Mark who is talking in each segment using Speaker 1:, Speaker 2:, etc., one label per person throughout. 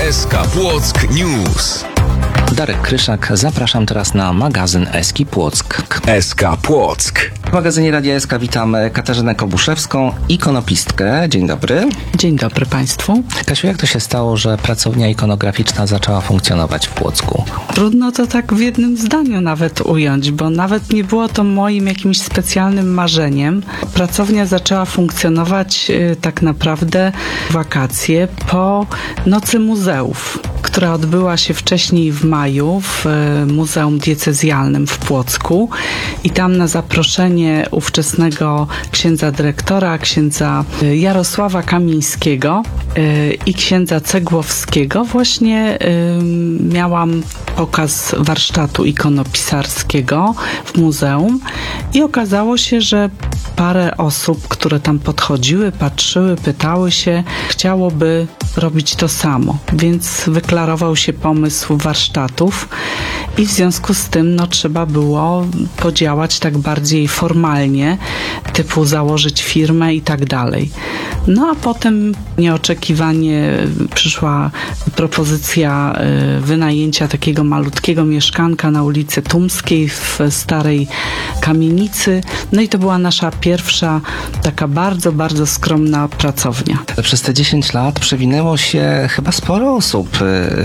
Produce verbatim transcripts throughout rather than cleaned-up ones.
Speaker 1: S K Płock News.
Speaker 2: Darek Kryszak, zapraszam teraz na magazyn Eski Płock.
Speaker 1: S K Płock.
Speaker 2: W magazynie Radia S K witam Katarzynę Kobuszewską, ikonopistkę. Dzień dobry.
Speaker 3: Dzień dobry Państwu.
Speaker 2: Kasiu, jak to się stało, że pracownia ikonograficzna zaczęła funkcjonować w Płocku?
Speaker 3: Trudno to tak w jednym zdaniu nawet ująć, bo nawet nie było to moim jakimś specjalnym marzeniem. Pracownia zaczęła funkcjonować y, tak naprawdę w wakacje po Nocy Muzeów, która odbyła się wcześniej w maju w y, Muzeum Diecezjalnym w Płocku i tam na zaproszenie ówczesnego księdza dyrektora, księdza y, Jarosława Kamińskiego y, i księdza Cegłowskiego właśnie y, miałam pokaz warsztatu ikonopisarskiego w muzeum i okazało się, że parę osób, które tam podchodziły, patrzyły, pytały się, chciałoby robić to samo, więc wyklarował się pomysł warsztatów i w związku z tym no, trzeba było podziałać tak bardziej formalnie, typu założyć firmę i tak dalej. No a potem nieoczekiwanie przyszła propozycja y, wynajęcia takiego malutkiego mieszkanka na ulicy Tumskiej w starej kamienicy. No i to była nasza pierwsza taka bardzo, bardzo skromna pracownia.
Speaker 2: Przez te dziesięć lat przewinęło się chyba sporo osób.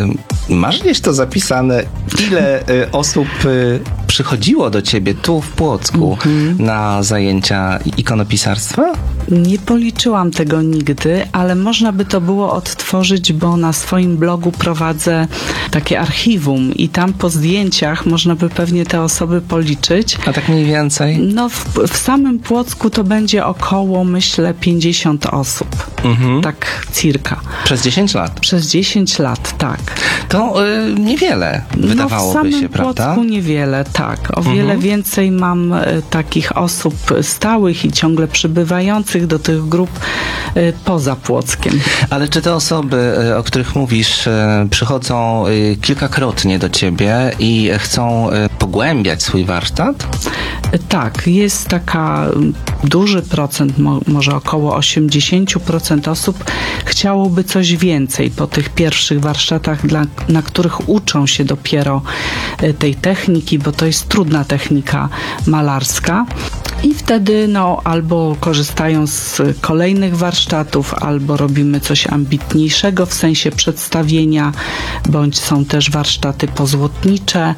Speaker 2: Masz gdzieś to zapisane? Ile osób przychodziło do ciebie tu w Płocku mm-hmm. na zajęcia ikonopisarstwa?
Speaker 3: Nie policzyłam tego nigdy, ale można by to było odtworzyć, bo na swoim blogu prowadzę takie archiwum i tam po zdjęciach można by pewnie te osoby policzyć.
Speaker 2: A tak mniej więcej?
Speaker 3: No w, w samym Płocku to będzie około, myślę, pięćdziesiąt osób. Mhm. Tak circa.
Speaker 2: Przez dziesięć lat?
Speaker 3: Przez dziesięć lat, tak.
Speaker 2: To y, niewiele wydawałoby
Speaker 3: no,
Speaker 2: się, prawda?
Speaker 3: W samym Płocku niewiele, tak. O mhm. wiele więcej mam y, takich osób stałych i ciągle przybywających do tych grup y, poza Płockiem.
Speaker 2: Ale czy te osoby, y, o których mówisz, y, przychodzą y, kilkakrotnie do ciebie i chcą y, pogłębiać swój warsztat?
Speaker 3: Y, tak, jest taka duży procent, mo, może około osiemdziesiąt procent osób chciałoby coś więcej po tych pierwszych warsztatach, dla, na których uczą się dopiero y, tej techniki, bo to jest trudna technika malarska. I wtedy no albo korzystają z kolejnych warsztatów, albo robimy coś ambitniejszego w sensie przedstawienia, bądź są też warsztaty pozłotnicze.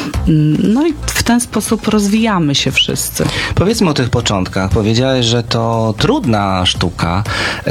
Speaker 3: No i w ten sposób rozwijamy się wszyscy.
Speaker 2: Powiedzmy o tych początkach. Powiedziałeś, że to trudna sztuka.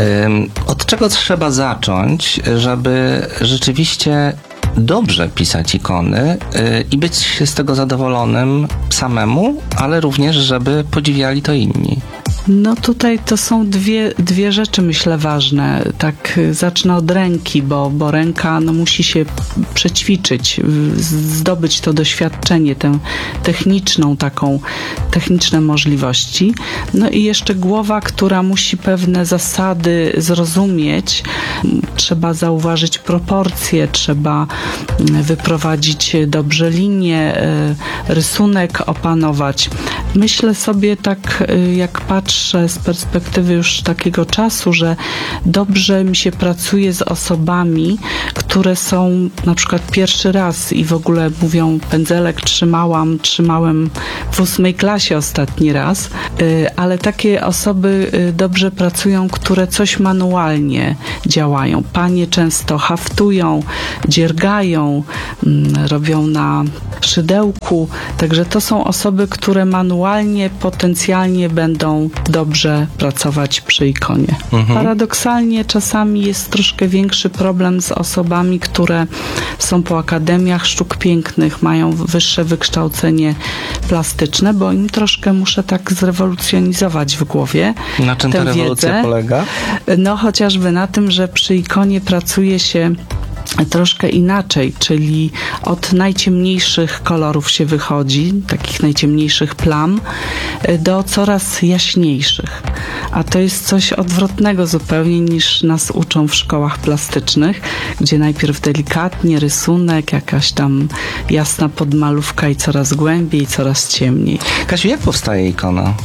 Speaker 2: Od czego trzeba zacząć, żeby rzeczywiście dobrze pisać ikony yy, i być z tego zadowolonym samemu, ale również, żeby podziwiali to inni?
Speaker 3: No tutaj to są dwie, dwie rzeczy, myślę, ważne. Tak zacznę od ręki, bo, bo ręka no, musi się przećwiczyć, zdobyć to doświadczenie, tę techniczną taką, techniczne możliwości. No i jeszcze głowa, która musi pewne zasady zrozumieć. Trzeba zauważyć proporcje, trzeba wyprowadzić dobrze linię, rysunek opanować. Myślę sobie tak, jak patrzę z perspektywy już takiego czasu, że dobrze mi się pracuje z osobami, które są na przykład pierwszy raz i w ogóle mówią, pędzelek trzymałam, trzymałem w ósmej klasie ostatni raz, ale takie osoby dobrze pracują, które coś manualnie działają. Panie często haftują, dziergają, robią na szydełku, także to są osoby, które manualnie, potencjalnie będą dobrze pracować przy ikonie. Mhm. Paradoksalnie czasami jest troszkę większy problem z osobami, które są po akademiach sztuk pięknych, mają wyższe wykształcenie plastyczne, bo im troszkę muszę tak zrewolucjonizować w głowie.
Speaker 2: Na czym ta rewolucja wiedzę. polega?
Speaker 3: No chociażby na tym, że przy ikonie pracuje się troszkę inaczej, czyli od najciemniejszych kolorów się wychodzi, takich najciemniejszych plam, do coraz jaśniejszych. A to jest coś odwrotnego zupełnie niż nas uczą w szkołach plastycznych, gdzie najpierw delikatnie rysunek, jakaś tam jasna podmalówka i coraz głębiej, coraz ciemniej.
Speaker 2: Kasiu, jak powstaje ikona?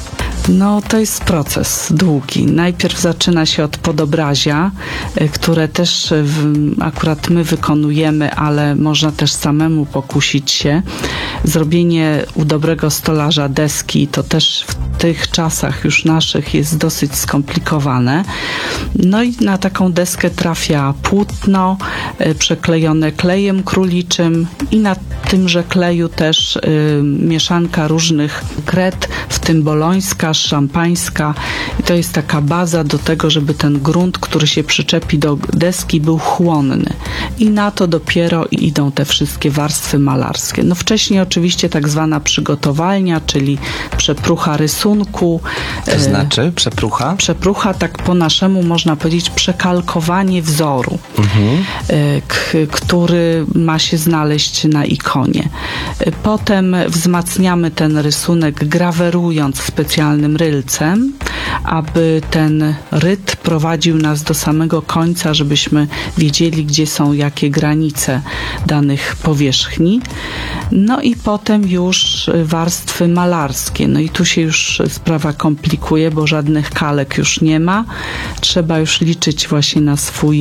Speaker 3: No to jest proces długi. Najpierw zaczyna się od podobrazia, y, które też w, akurat my wykonujemy, ale można też samemu pokusić się. Zrobienie u dobrego stolarza deski to też w tych czasach już naszych jest dosyć skomplikowane. No i na taką deskę trafia płótno y, przeklejone klejem króliczym i na tymże kleju też y, mieszanka różnych kret, w tym bolońska, szampańska. I to jest taka baza do tego, żeby ten grunt, który się przyczepi do deski, był chłonny. I na to dopiero idą te wszystkie warstwy malarskie. No wcześniej oczywiście tak zwana przygotowalnia, czyli przeprucha rysunku.
Speaker 2: To znaczy przeprucha?
Speaker 3: Przeprucha, tak po naszemu można powiedzieć przekalkowanie wzoru, mhm. k- który ma się znaleźć na ikonie. Potem wzmacniamy ten rysunek, grawerując specjalnym rylcem, aby ten ryt prowadził nas do samego końca, żebyśmy wiedzieli, gdzie są jakie granice danych powierzchni. No i potem już warstwy malarskie. No i tu się już sprawa komplikuje, bo żadnych kalek już nie ma. Trzeba już liczyć właśnie na swój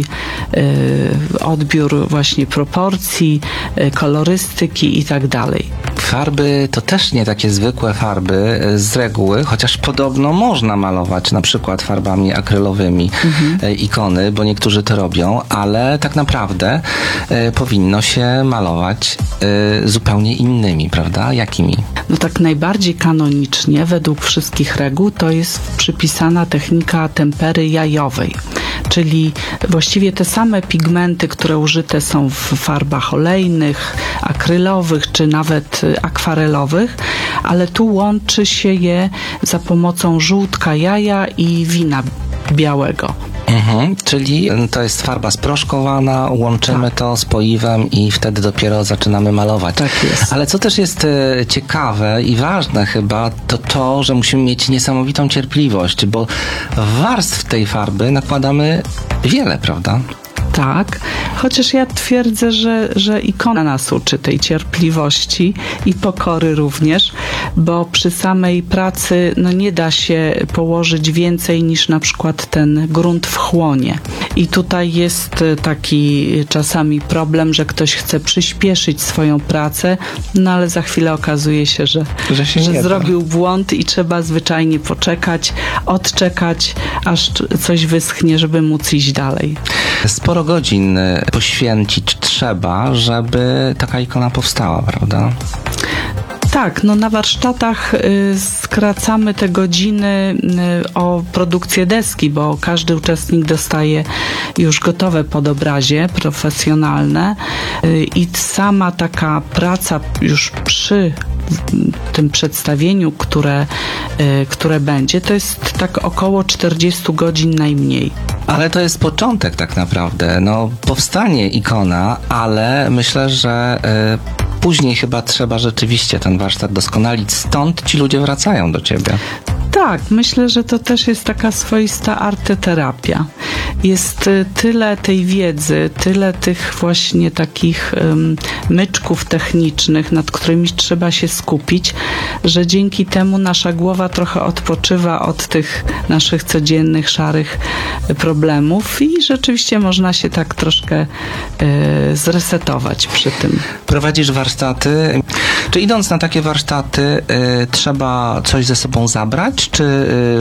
Speaker 3: y, odbiór właśnie proporcji, y, kolorystyki i tak dalej.
Speaker 2: Farby to też nie takie zwykłe farby z reguły, chociaż podobno można malować na przykład farbami akrylowymi mhm. ikony, bo niektórzy to robią, ale tak naprawdę y, powinno się malować y, zupełnie innymi, prawda? Jakimi?
Speaker 3: No tak najbardziej kanonicznie, według wszystkich reguł, to jest przypisana technika tempery jajowej, czyli właściwie te same pigmenty, które użyte są w farbach olejnych, akrylowych, czy nawet akwarelowych, ale tu łączy się je za pomocą żółtka jaja i wina białego.
Speaker 2: Mhm, czyli to jest farba sproszkowana, łączymy tak. to z poiwem i wtedy dopiero zaczynamy malować.
Speaker 3: Tak jest.
Speaker 2: Ale co też jest e, ciekawe i ważne chyba, to to, że musimy mieć niesamowitą cierpliwość, bo warstw tej farby nakładamy wiele, prawda?
Speaker 3: Tak, chociaż ja twierdzę, że, że ikona nas uczy tej cierpliwości i pokory również, bo przy samej pracy no nie da się położyć więcej niż na przykład ten grunt wchłonie. I tutaj jest taki czasami problem, że ktoś chce przyspieszyć swoją pracę, no ale za chwilę okazuje się, że,
Speaker 2: że, się
Speaker 3: że
Speaker 2: nie
Speaker 3: zrobił błąd i trzeba zwyczajnie poczekać, odczekać, aż coś wyschnie, żeby móc iść dalej.
Speaker 2: Sporo godzin poświęcić trzeba, żeby taka ikona powstała, prawda?
Speaker 3: Tak, no na warsztatach y, skracamy te godziny y, o produkcję deski, bo każdy uczestnik dostaje już gotowe podobrazie profesjonalne y, i sama taka praca już przy tym przedstawieniu, które, y, które będzie, to jest tak około czterdzieści godzin najmniej.
Speaker 2: Ale to jest początek tak naprawdę. No, powstanie ikona, ale myślę, że y, później chyba trzeba rzeczywiście ten warsztat doskonalić. Stąd ci ludzie wracają do ciebie.
Speaker 3: Tak, myślę, że to też jest taka swoista arteterapia. Jest tyle tej wiedzy, tyle tych właśnie takich um, myczków technicznych, nad którymi trzeba się skupić, że dzięki temu nasza głowa trochę odpoczywa od tych naszych codziennych, szarych problemów i rzeczywiście można się tak troszkę e, zresetować przy tym.
Speaker 2: Prowadzisz warsztaty. Czy idąc na takie warsztaty y, trzeba coś ze sobą zabrać? Czy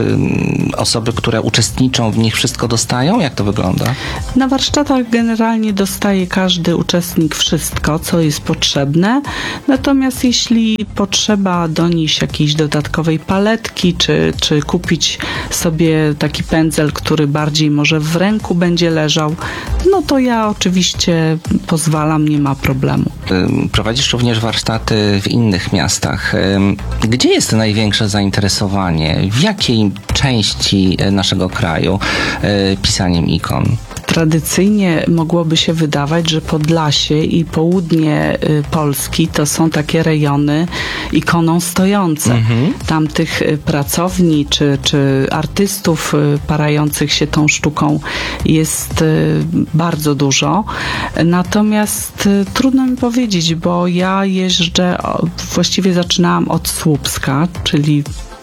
Speaker 2: y, osoby, które uczestniczą w nich, wszystko dostają? Jak to wygląda?
Speaker 3: Na warsztatach generalnie dostaje każdy uczestnik wszystko, co jest potrzebne. Natomiast jeśli potrzeba donieść jakiejś dodatkowej paletki, czy, czy kupić sobie taki pędzel, który bardziej może w ręku będzie leżał, no to ja oczywiście pozwalam, nie ma problemu.
Speaker 2: Prowadzisz również warsztaty w innych miastach. Gdzie jest największe zainteresowanie? W jakiej części naszego kraju pisaniem ikon?
Speaker 3: Tradycyjnie mogłoby się wydawać, że Podlasie i południe Polski to są takie rejony ikoną stojące. Mhm. Tam tych pracowni czy, czy artystów parających się tą sztuką jest bardzo dużo. Natomiast trudno mi powiedzieć, bo ja jeżdżę, właściwie zaczynałam od Słupska, czyli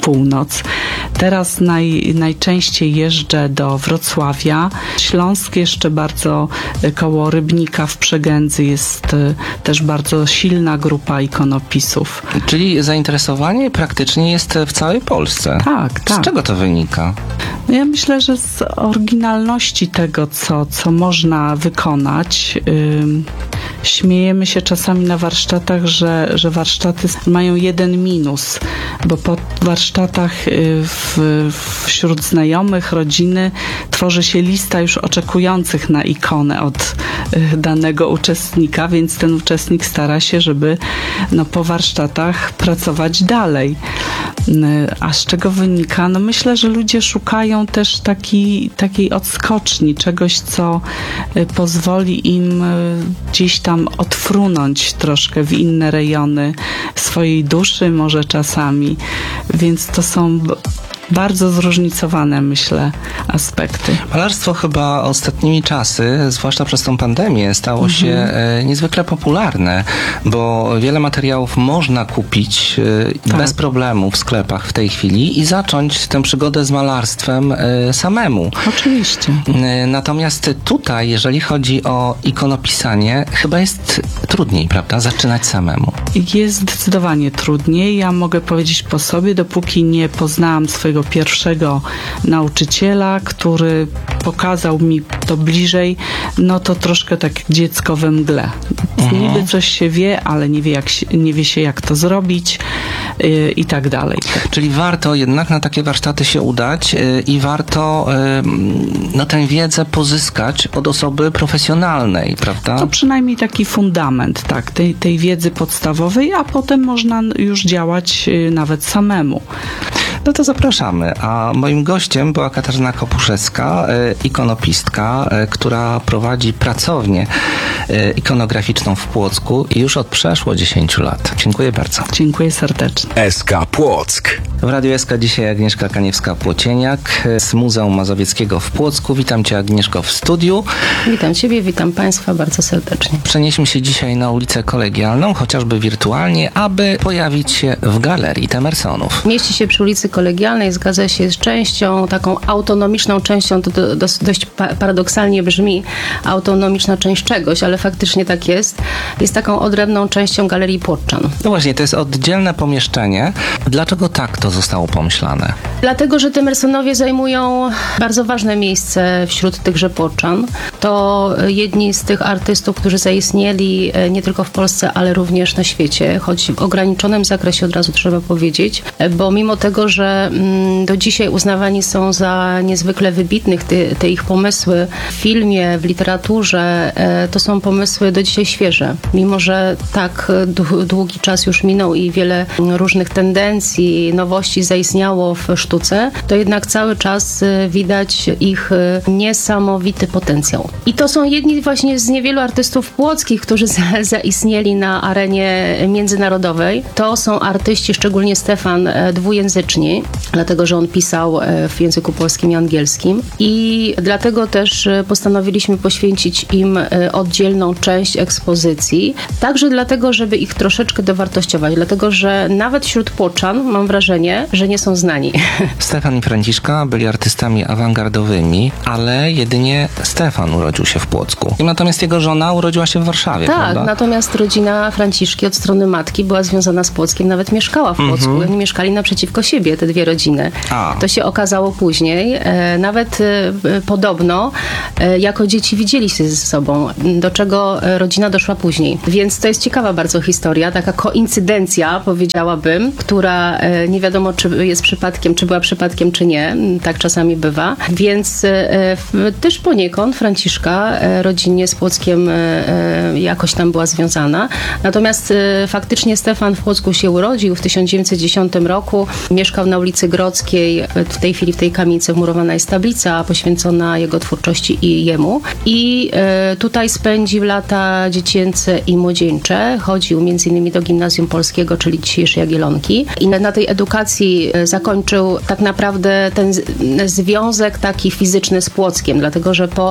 Speaker 3: północ. Teraz naj, najczęściej jeżdżę do Wrocławia. Śląsk jeszcze bardzo koło Rybnika w Przegędzy jest też bardzo silna grupa ikonopisów.
Speaker 2: Czyli zainteresowanie praktycznie jest w całej Polsce.
Speaker 3: Tak, tak.
Speaker 2: Z czego to wynika?
Speaker 3: No ja myślę, że z oryginalności tego, co, co można wykonać. Ym, śmiejemy się czasami na warsztatach, że, że warsztaty mają jeden minus, bo po warsztatach y, w, wśród znajomych, rodziny tworzy się lista już oczekujących na ikonę od y, danego uczestnika, więc ten uczestnik stara się, żeby no, po warsztatach pracować dalej. Y, a z czego wynika? No myślę, że ludzie szukają też taki, takiej odskoczni, czegoś, co y, pozwoli im y, gdzieś tam odfrunąć troszkę w inne rejony swojej duszy może czasami, więc to są b- bardzo zróżnicowane, myślę, aspekty.
Speaker 2: Malarstwo chyba ostatnimi czasy, zwłaszcza przez tą pandemię, stało mhm. się e, niezwykle popularne, bo wiele materiałów można kupić e,
Speaker 3: Tak.
Speaker 2: bez problemu w sklepach w tej chwili i zacząć tę przygodę z malarstwem e, samemu.
Speaker 3: Oczywiście.
Speaker 2: E, natomiast tutaj, jeżeli chodzi o ikonopisanie, chyba jest trudniej, prawda? Zaczynać samemu.
Speaker 3: Jest zdecydowanie trudniej. Ja mogę powiedzieć po sobie, dopóki nie poznałam swojego pierwszego nauczyciela, który pokazał mi to bliżej, no to troszkę tak dziecko we mgle. Mhm. Niby coś się wie, ale nie wie, jak się, nie wie się, jak to zrobić yy, i tak dalej.
Speaker 2: Czyli warto jednak na takie warsztaty się udać yy, i warto yy, no, tę wiedzę pozyskać od osoby profesjonalnej, prawda?
Speaker 3: To przynajmniej taki fundament, tak, tej, tej wiedzy podstawowej, a potem można już działać yy, nawet samemu.
Speaker 2: No to zapraszamy. A moim gościem była Katarzyna Kopuszewska, e, ikonopistka, e, która prowadzi pracownię e, ikonograficzną w Płocku i już od przeszło dziesięciu lat. Dziękuję bardzo.
Speaker 3: Dziękuję serdecznie.
Speaker 1: S K Płock.
Speaker 2: W Radiu S K dzisiaj Agnieszka Kaniewska-Płocieniak z Muzeum Mazowieckiego w Płocku. Witam Cię, Agnieszko, w studiu.
Speaker 4: Witam Ciebie, witam Państwa bardzo serdecznie.
Speaker 2: Przenieśmy się dzisiaj na ulicę Kolegialną, chociażby wirtualnie, aby pojawić się w Galerii Temersonów.
Speaker 4: Mieści się przy ulicy Kolegialnej, zgadza się, z częścią, taką autonomiczną częścią, to do, do, dość pa- paradoksalnie brzmi, autonomiczna część czegoś, ale faktycznie tak jest. Jest taką odrębną częścią Galerii Płotczan.
Speaker 2: No właśnie, to jest oddzielne pomieszczenie. Dlaczego tak to zostało pomyślane?
Speaker 4: Dlatego, że Temersonowie zajmują bardzo ważne miejsce wśród tychże Płotczan. To jedni z tych artystów, którzy zaistnieli nie tylko w Polsce, ale również na świecie, choć w ograniczonym zakresie, od razu trzeba powiedzieć, bo mimo tego, że do dzisiaj uznawani są za niezwykle wybitnych, te, te ich pomysły w filmie, w literaturze, to są pomysły do dzisiaj świeże. Mimo że tak długi czas już minął i wiele różnych tendencji, nowości zaistniało w sztuce, to jednak cały czas widać ich niesamowity potencjał. I to są jedni właśnie z niewielu artystów płockich, którzy za, zaistnieli na arenie międzynarodowej. To są artyści, szczególnie Stefan, dwujęzyczni, dlatego, że on pisał w języku polskim i angielskim. I dlatego też postanowiliśmy poświęcić im oddzielną część ekspozycji. Także dlatego, żeby ich troszeczkę dowartościować. Dlatego, że nawet wśród Płoczan mam wrażenie, że nie są znani.
Speaker 2: Stefan i Franciszka byli artystami awangardowymi, ale jedynie Stefan urodził się w Płocku. Natomiast jego żona urodziła się w Warszawie,
Speaker 4: tak,
Speaker 2: prawda?
Speaker 4: Natomiast rodzina Franciszki od strony matki była związana z Płockiem, nawet mieszkała w Płocku. Mm-hmm. Oni mieszkali naprzeciwko siebie, te dwie rodziny. A. To się okazało później. E, nawet e, podobno e, jako dzieci widzieli się ze sobą, do czego rodzina doszła później. Więc to jest ciekawa bardzo historia, taka koincydencja, powiedziałabym, która e, nie wiadomo, czy jest przypadkiem, czy była przypadkiem, czy nie. Tak czasami bywa. Więc e, też poniekąd Franciszka e, rodzinnie z Płockiem e, jakoś tam była związana. Natomiast e, faktycznie Stefan w Płocku się urodził w tysiąc dziewięćset dziesiątym roku. Mieszkał na ulicy Grodzkiej. W tej chwili w tej kamienicy wmurowana jest tablica poświęcona jego twórczości i jemu. I e, tutaj spędził lata dziecięce i młodzieńcze. Chodził między innymi do Gimnazjum Polskiego, czyli dzisiejszej Jagiellonki. I na tej edukacji zakończył tak naprawdę ten związek taki fizyczny z Płockiem, dlatego że po skończeniu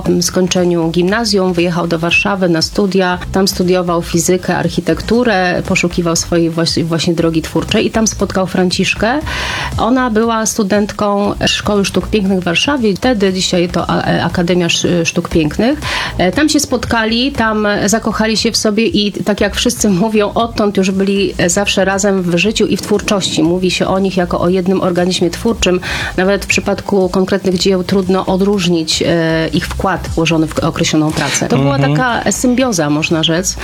Speaker 4: ukończeniu gimnazjum wyjechał do Warszawy na studia, tam studiował fizykę, architekturę, poszukiwał swojej właśnie, właśnie drogi twórczej i tam spotkał Franciszkę. Ona była studentką Szkoły Sztuk Pięknych w Warszawie, wtedy dzisiaj to Akademia Sztuk Pięknych. Tam się spotkali, tam zakochali się w sobie i tak jak wszyscy mówią, odtąd już byli zawsze razem w życiu i w twórczości. Mówi się o nich jako o jednym organizmie twórczym. Nawet w przypadku konkretnych dzieł trudno odróżnić e, ich wkład włożony w określoną pracę. To była taka symbioza, można rzec,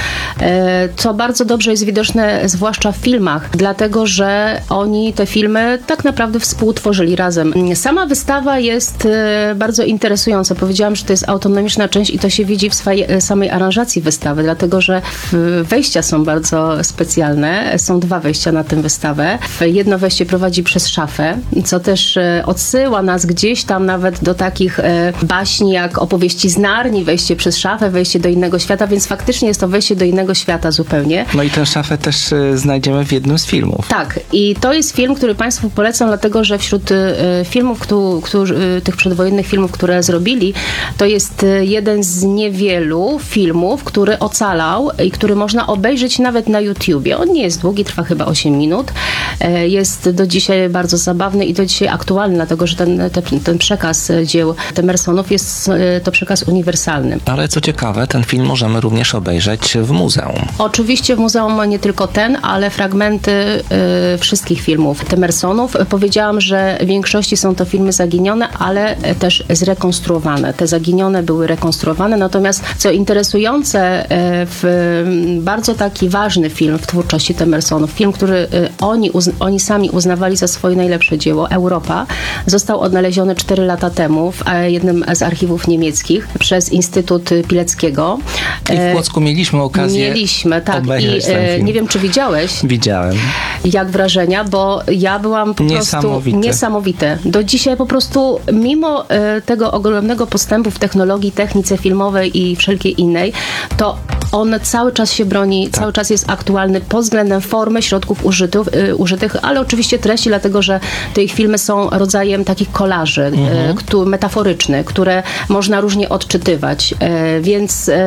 Speaker 4: e, co bardzo dobrze jest widoczne, zwłaszcza w filmach, dlatego, że oni te filmy tak naprawdę współtworzyli razem. Sama wystawa jest e, bardzo interesująca. Powiedziałam, że to jest autonomiczna część i to się widzi w swojej, samej aranżacji wystawy, dlatego, że wejścia są bardzo specjalne. Są dwa wejścia na tę wystawę. Jedno wejście prowadzi przez szafę, co też e, odsyła nas gdzieś tam nawet do takich e, baśni jak opowieści z Narni, wejście przez szafę, wejście do innego świata, więc faktycznie jest to wejście do innego świata zupełnie.
Speaker 2: No i tę szafę też e, znajdziemy w jednym z filmów.
Speaker 4: Tak, i to jest film, który Państwu polecam, dlatego, że wśród e, filmów, którzy, którzy, tych przedwojennych filmów, które zrobili, to jest jeden z niewielu filmów, który ocalał i który można obejrzeć nawet na YouTubie. On nie jest długi, trwa chyba osiem minut. E, jest do dzisiaj bardzo zabawny i do dzisiaj aktualny, dlatego, że ten, ten, ten przekaz dzieł Temersonów jest to przekaz uniwersalny.
Speaker 2: Ale co ciekawe, ten film możemy również obejrzeć w muzeum.
Speaker 4: Oczywiście w muzeum nie tylko ten, ale fragmenty y, wszystkich filmów Temersonów. Powiedziałam, że w większości są to filmy zaginione, ale też zrekonstruowane. Te zaginione były rekonstruowane, natomiast co interesujące, y, w bardzo taki ważny film w twórczości Temersonów, film, który y, oni, uz, oni sami uznawali za swoje najlepsze dzieło, Europa, został odnaleziony cztery lata temu w jednym z archiwów niemieckich przez Instytut Pileckiego.
Speaker 2: I w Płocku mieliśmy okazję
Speaker 4: Mieliśmy, tak.
Speaker 2: obejrzeć
Speaker 4: I
Speaker 2: ten film.
Speaker 4: nie wiem, czy widziałeś?
Speaker 2: Widziałem.
Speaker 4: Jak wrażenia, bo ja byłam po
Speaker 2: Niesamowite.
Speaker 4: prostu niesamowite. Do dzisiaj po prostu, mimo e, tego ogromnego postępu w technologii, technice filmowej i wszelkiej innej, to on cały czas się broni, tak. Cały czas jest aktualny pod względem formy, środków użytych, y, użytych, ale oczywiście treści, dlatego, że te ich filmy są rodzajem takich kolaży mhm. y, któ, metaforycznych, które można różnie odczytywać. Y, więc y,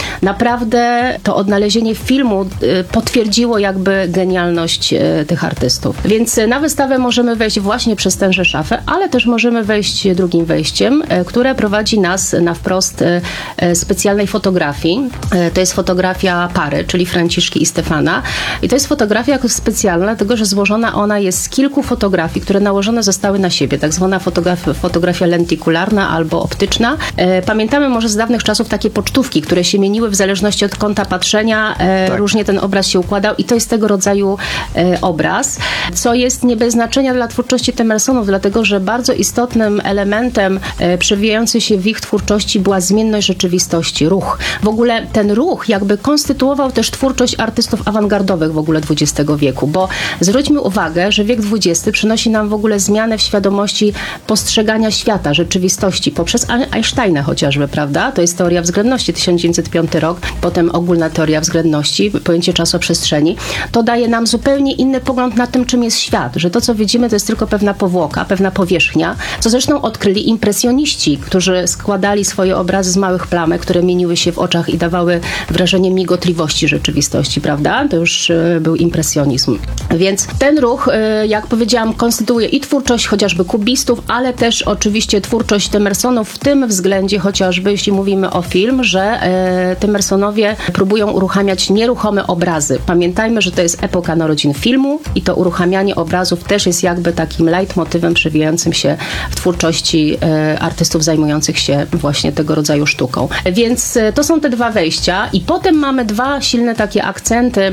Speaker 4: naprawdę to odnalezienie filmu y, potwierdziło jakby genialność y, tych artystów. Więc y, na wystawę możemy wejść właśnie przez tęże szafę, ale też możemy wejść drugim wejściem, y, które prowadzi nas na wprost y, y, specjalnej fotografii. Y, to jest fotografia pary, czyli Franciszki i Stefana. I to jest fotografia specjalna, dlatego że złożona ona jest z kilku fotografii, które nałożone zostały na siebie. Tak zwana fotografia, fotografia lentikularna albo optyczna. E, pamiętamy może z dawnych czasów takie pocztówki, które się mieniły w zależności od kąta patrzenia. E, tak. Różnie ten obraz się układał i to jest tego rodzaju e, obraz, co jest nie bez znaczenia dla twórczości Temersonów, dlatego że bardzo istotnym elementem e, przewijający się w ich twórczości była zmienność rzeczywistości, ruch. W ogóle ten ruch jakby konstytuował też twórczość artystów awangardowych w ogóle dwudziestego wieku, bo zwróćmy uwagę, że wiek dwudziesty przynosi nam w ogóle zmianę w świadomości postrzegania świata, rzeczywistości, poprzez Einsteina chociażby, prawda? To jest teoria względności, tysiąc dziewięćset piąty rok, potem ogólna teoria względności, pojęcie czasoprzestrzeni. To daje nam zupełnie inny pogląd na tym, czym jest świat, że to, co widzimy, to jest tylko pewna powłoka, pewna powierzchnia, co zresztą odkryli impresjoniści, którzy składali swoje obrazy z małych plamek, które mieniły się w oczach i dawały wrażenie migotliwości rzeczywistości, prawda? To już y, był impresjonizm. Więc ten ruch, y, jak powiedziałam, konstytuuje i twórczość chociażby kubistów, ale też oczywiście twórczość Temersonów w tym względzie, chociażby jeśli mówimy o film, że y, Temersonowie próbują uruchamiać nieruchome obrazy. Pamiętajmy, że to jest epoka narodzin filmu i to uruchamianie obrazów też jest jakby takim leitmotywem przewijającym się w twórczości y, artystów zajmujących się właśnie tego rodzaju sztuką. Więc y, to są te dwa wejścia i potem mamy dwa silne takie akcenty.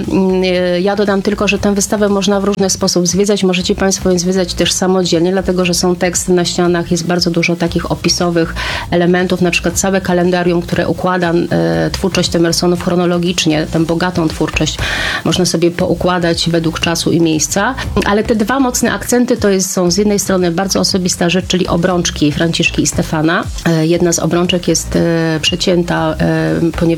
Speaker 4: Ja dodam tylko, że tę wystawę można w różny sposób zwiedzać. Możecie Państwo ją zwiedzać też samodzielnie, dlatego że są teksty na ścianach, jest bardzo dużo takich opisowych elementów, na przykład całe kalendarium, które układa e, twórczość Temersonów chronologicznie, tę bogatą twórczość można sobie poukładać według czasu i miejsca. Ale te dwa mocne akcenty to jest, są z jednej strony bardzo osobista rzecz, czyli obrączki Franciszki i Stefana. E, jedna z obrączek jest e, przecięta, e, ponieważ Franciszka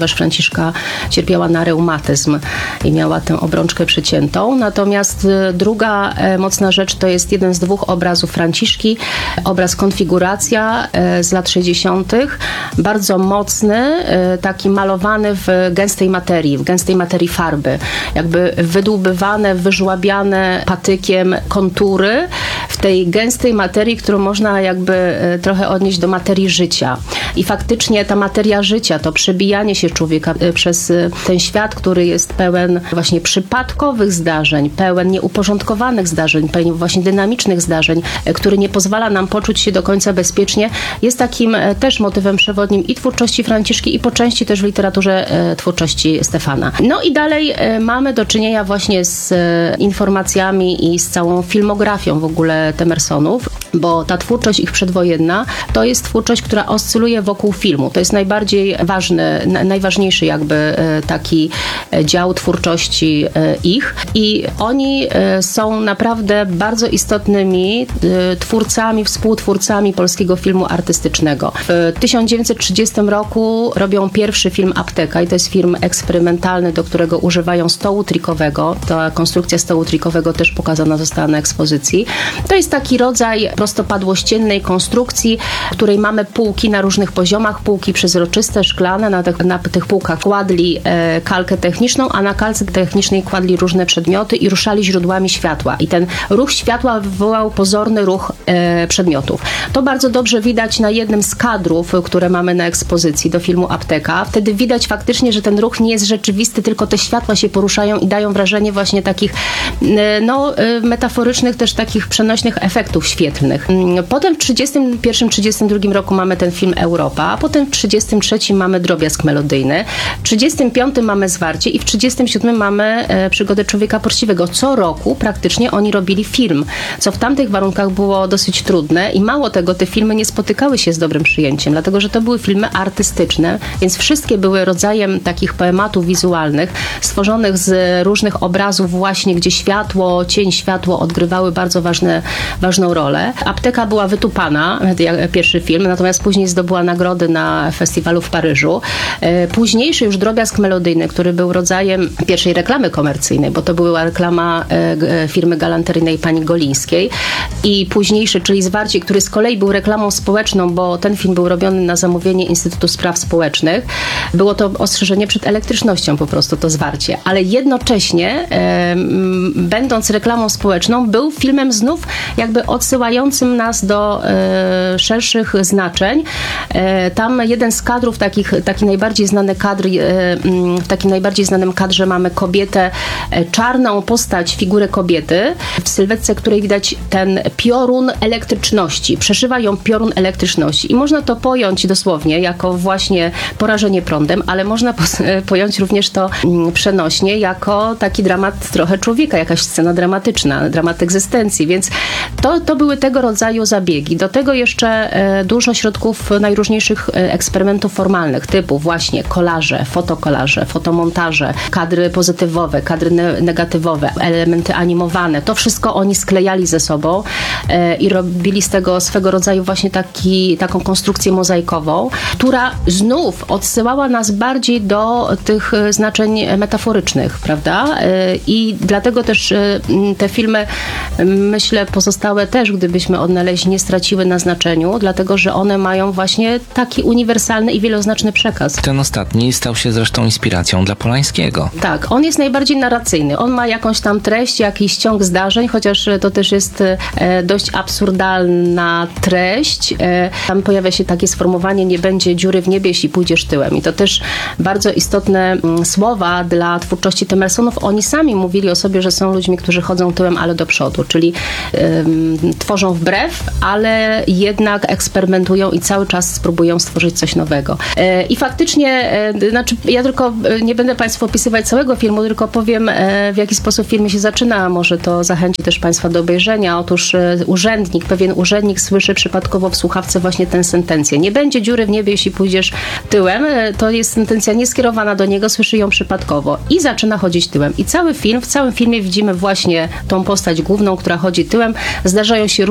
Speaker 4: Franciszka cierpiała na reumatyzm i miała tę obrączkę przyciętą. Natomiast druga mocna rzecz to jest jeden z dwóch obrazów Franciszki, obraz Konfiguracja z lat sześćdziesiątych. Bardzo mocny, taki malowany w gęstej materii, w gęstej materii farby. Jakby wydłubywane, wyżłabiane patykiem kontury w tej gęstej materii, którą można jakby trochę odnieść do materii życia. I faktycznie ta materia życia, to przebijanie się człowieka przez ten świat, który jest pełen właśnie przypadkowych zdarzeń, pełen nieuporządkowanych zdarzeń, pełen właśnie dynamicznych zdarzeń, który nie pozwala nam poczuć się do końca bezpiecznie, jest takim też motywem przewodnim i twórczości Franciszki, i po części też w literaturze twórczości Stefana. No i dalej mamy do czynienia właśnie z informacjami i z całą filmografią w ogóle Temersonów, bo ta twórczość ich przedwojenna to jest twórczość, która oscyluje wokół filmu. To jest najbardziej ważny, najważniejszy jakby taki dział twórczości ich i oni są naprawdę bardzo istotnymi twórcami, współtwórcami polskiego filmu artystycznego. W tysiąc dziewięćset trzydziestym roku robią pierwszy film Apteka i to jest film eksperymentalny, do którego używają stołu trikowego. Ta konstrukcja stołu trikowego też pokazana została na ekspozycji. To jest taki rodzaj prostopadłościennej konstrukcji, w której mamy półki na różnych poziomach, półki przezroczyste, szklane, na tych, na tych półkach kładli e, kalkę techniczną, a na kalce technicznej kładli różne przedmioty i ruszali źródłami światła. I ten ruch światła wywołał pozorny ruch e, przedmiotów. To bardzo dobrze widać na jednym z kadrów, które mamy na ekspozycji do filmu Apteka. Wtedy widać faktycznie, że ten ruch nie jest rzeczywisty, tylko te światła się poruszają i dają wrażenie właśnie takich e, no, e, metaforycznych, też takich przenośnych efektów świetlnych. Potem w trzydziestym pierwszym trzydziestym drugim roku mamy ten film Europa, a potem w trzydziestym trzecim mamy Drobiazg melodyjny, w trzydziestym piątym mamy Zwarcie i w trzydziestym siódmym mamy e, Przygodę człowieka poczciwego. Co roku praktycznie oni robili film, co w tamtych warunkach było dosyć trudne i mało tego, te filmy nie spotykały się z dobrym przyjęciem, dlatego że to były filmy artystyczne, więc wszystkie były rodzajem takich poematów wizualnych, stworzonych z różnych obrazów właśnie, gdzie światło, cień, światło odgrywały bardzo ważne, ważną rolę. Apteka była wytupana, pierwszy film, natomiast później zdobyła nagrody na festiwalu w Paryżu. Późniejszy już Drobiazg melodyjny, który był rodzajem pierwszej reklamy komercyjnej, bo to była reklama firmy galanteryjnej pani Golińskiej i późniejszy, czyli Zwarcie, który z kolei był reklamą społeczną, bo ten film był robiony na zamówienie Instytutu Spraw Społecznych. Było to ostrzeżenie przed elektrycznością po prostu, to Zwarcie, ale jednocześnie e, będąc reklamą społeczną, był filmem znów jakby odsyłającym nas do e, szerszych znaczeń. E, tam jeden z kadrów, takich, taki najbardziej znany kadr, e, w takim najbardziej znanym kadrze mamy kobietę, e, czarną postać, figurę kobiety, w sylwetce której widać ten piorun elektryczności. Przeszywa ją piorun elektryczności i można to pojąć dosłownie jako właśnie porażenie prądem, ale można pojąć również to przenośnie jako taki dramat trochę człowieka, jakaś scena dramatyczna, dramat egzystencji, więc to, to były tego rodzaju zabiegi. Do tego jeszcze dużo środków najróżniejszych eksperymentów formalnych, typu właśnie kolaże, fotokolaże, fotomontaże, kadry pozytywowe, kadry ne- negatywowe, elementy animowane. To wszystko oni sklejali ze sobą i robili z tego swego rodzaju właśnie taki, taką konstrukcję mozaikową, która znów odsyłała nas bardziej do tych znaczeń metaforycznych, prawda? I dlatego też te filmy, myślę, pozostałe też, gdybyśmy odnaleźli, nie straciły na znaczeniu, dlatego, że one mają właśnie taki uniwersalny i wieloznaczny przekaz.
Speaker 2: Ten ostatni stał się zresztą inspiracją dla Polańskiego.
Speaker 4: Tak, on jest najbardziej narracyjny. On ma jakąś tam treść, jakiś ciąg zdarzeń, chociaż to też jest dość absurdalna treść. Tam pojawia się takie sformułowanie: nie będzie dziury w niebie, jeśli pójdziesz tyłem. I to też bardzo istotne słowa dla twórczości Temersonów. Oni sami mówili o sobie, że są ludźmi, którzy chodzą tyłem, ale do przodu, czyli um, tworzą wbrew, ale jednak eksperymentują i cały czas spróbują stworzyć coś nowego. E, I faktycznie, e, znaczy ja tylko nie będę Państwu opisywać całego filmu, tylko powiem, e, w jaki sposób film się zaczyna. Może to zachęci też Państwa do obejrzenia. Otóż e, urzędnik, pewien urzędnik słyszy przypadkowo w słuchawce właśnie tę sentencję. Nie będzie dziury w niebie, jeśli pójdziesz tyłem. E, to jest sentencja nieskierowana do niego, słyszy ją przypadkowo i zaczyna chodzić tyłem. I cały film, w całym filmie widzimy właśnie tą postać główną, która chodzi tyłem. Zdarzają się różne